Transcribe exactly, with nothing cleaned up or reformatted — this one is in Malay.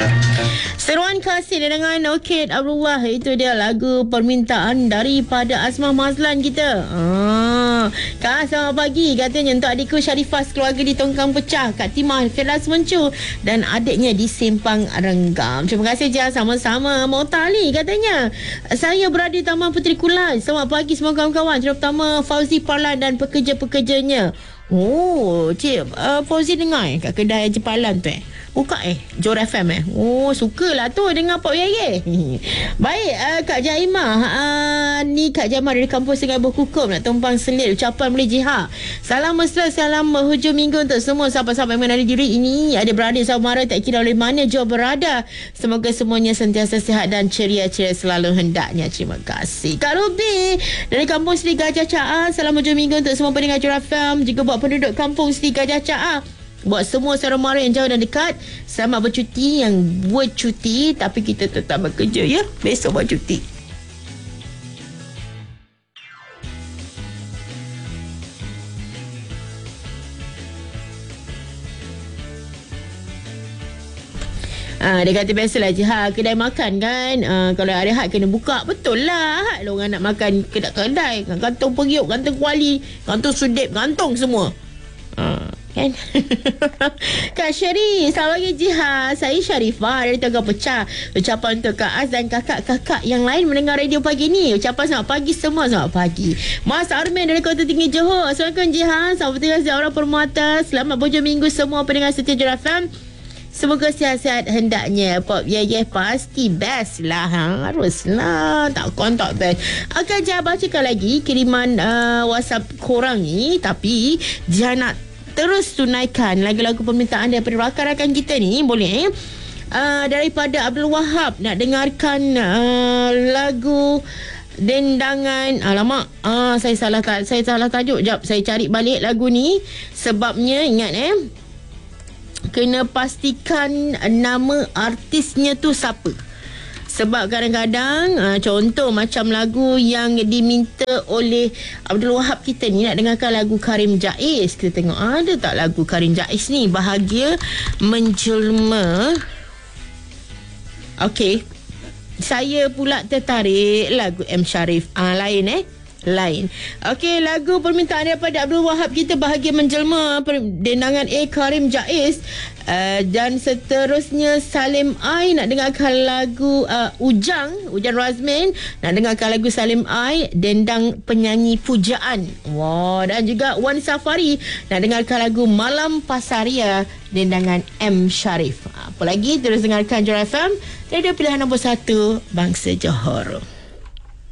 Seruan kasih dengan Okey Abdullah. Itu dia lagu permintaan daripada Azmah Mazlan kita. Ah, Kak, selamat pagi. Katanya untuk adikku Syarifah keluarga di Tongkang Pecah, Kak Timah Firdaus Mencu dan adiknya di Simpang Renggam. Terima kasih Jia, sama-sama. Mau tali katanya. Saya berada di Taman Puteri Kulai. Selamat pagi semua kawan-kawan. Cerita pertama Fauzi Parlan dan pekerja-pekerjanya. Oh, Cik uh, Fauzi dengar eh, kat kedai Jepalan tu eh. Buka eh Jor F M eh. Oh, sukalah tu dengan Pak Yaya. Baik, uh, Kak Jaimah, uh, ni Kak Jaimah dari kampus Sungai Berkukum nak tumpang selit ucapan boleh jihad. Salam mesra, salam hujung minggu untuk semua sahabat-sahabat yang mengenali diri ini. Ada beradik saudara tak kira oleh mana jauh berada. Semoga semuanya sentiasa sihat dan ceria-ceria selalu hendaknya. Terima kasih. Kak Ruby dari kampung Seri Gajah Ca'a. Salam hujung minggu untuk semua pendengar Jor F M, juga buat penduduk kampung Seri Gajah Ca'a. Buat semua saudara mara yang jauh dan dekat, selamat bercuti. Yang buat cuti tapi kita tetap bekerja ya. Besok buat cuti. Ha, dia kata biasalah je ha, kedai makan kan, ha, kalau hari Ahad kena buka. Betul lah, Ahad lah orang nak makan kedai-kedai, kantong periuk, kantong kuali, kantong sudip, kantong semua. Ha, kan? Kak Syari, selamat pagi Jihad. Saya Syarifah dari Tongkang Pecah. Ucapan untuk Kak Az dan kakak-kakak yang lain mendengar radio pagi ni. Ucapan selamat pagi semua. Selamat pagi Mas Armin dari Kota Tinggi Johor. Assalamualaikum Jihad. Selamat tinggal seorang permata. Selamat berhujung minggu semua pendengar setia Jor F M. Semoga sihat-sihat hendaknya. Pop Yaya pasti best lah, ha? Haruslah. Takkan tak best. Akan Jihad bacakan lagi kiriman uh, WhatsApp korang ni. Tapi Jihad nak terus tunaikan lagu-lagu permintaan daripada rakan-rakan kita ni. Boleh eh? Uh, daripada Abdul Wahab nak dengarkan uh, lagu Dendangan. Alamak, uh, saya salah saya salah tajuk. Jap, saya cari balik lagu ni. Sebabnya ingat eh, kena pastikan nama artisnya tu siapa. Sebab kadang-kadang uh, contoh macam lagu yang diminta oleh Abdul Wahab kita ni, nak dengarkan lagu Karim Jais. Kita tengok ada tak lagu Karim Jais ni, Bahagia Menjelma. Okey, saya pula tertarik lagu M. Sharif. Ah, lain eh Lain. Okey, lagu permintaan daripada Abdul Wahab kita, Bahagia Menjelma, dendangan A Karim Jais. Uh, dan seterusnya Salim Ai nak dengarkan lagu uh, Ujang Ujang Razmin, nak dengarkan lagu Salim Ai, dendang penyanyi pujaan. Wah, dan juga Wan Safari nak dengarkan lagu Malam Pasaria, dendangan M. Sharif. Apa lagi? Terus dengarkan Jor F M, radio pilihan nombor satu bangsa Johor.